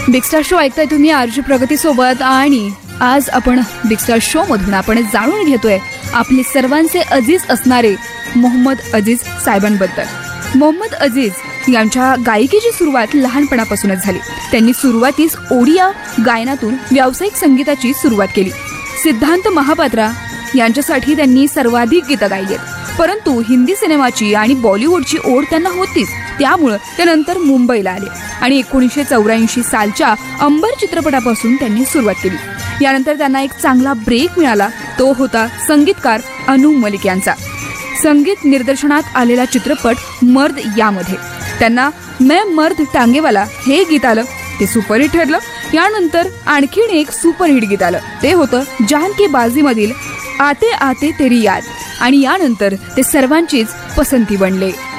Big star show ऐकताय तुम्ही RG प्रगती सोबत. आणि आज आपण बिग स्टार शो मधून आपण जाणून घेतोय आपले सर्वांचे अजीज असणारे मोहम्मद अजीज साहेबांबद्दल. मोहम्मद अजीज यांच्या गायकीची सुरुवात लहानपणापासूनच झाली. त्यांनी सुरुवातीस ओडिया गायनातून व्यावसायिक संगीताची सुरुवात केली. सिद्धांत महापात्रा यांच्यासाठी त्यांनी सर्वाधिक गीतं गायली आहेत. परंतु हिंदी सिनेमाची आणि बॉलिवूडची ओढ त्यांना होतीच. त्यामुळे त्यानंतर मुंबईला आले आणि 1984 सालच्या अंबर चित्रपटापासून त्यांनी सुरुवात केली. यानंतर त्यांना एक चांगला ब्रेक मिळाला. तो होता संगीतकार अनु मलिक यांचा. संगीत निर्देशनात आलेला चित्रपट मर्द यामध्ये त्यांना मैं मर्द टांगेवाला हे गीत आलं. ते सुपरहिट ठरलं. यानंतर आणखीन एक सुपरहिट गीत आलं. ते होतं जान की बाजी मधील आते आते तेरी याद. आणि यानंतर ते सर्वांचीच पसंती बनले.